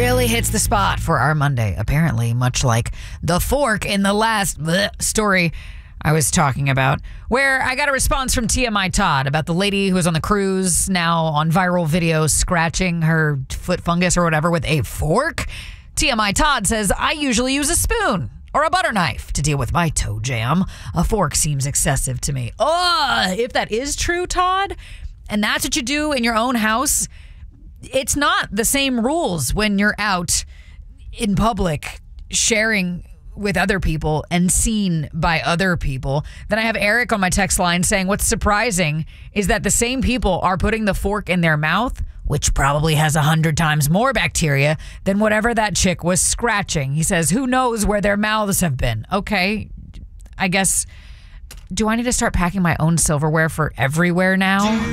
really hits the spot for our Monday, apparently, much like the fork in the last story I was talking about, where I got a response from TMI Todd about the lady who was on the cruise, now on viral video, scratching her foot fungus or whatever with a fork. TMI Todd says, I usually use a spoon or a butter knife to deal with my toe jam. A fork seems excessive to me. If that is true, Todd, and that's what you do in your own house, it's not the same rules when you're out in public sharing with other people and seen by other people. Then I have Eric on my text line saying what's surprising is that the same people are putting the fork in their mouth, which probably has 100 times more bacteria than whatever that chick was scratching. He says, who knows where their mouths have been? Okay, I guess, do I need to start packing my own silverware for everywhere now?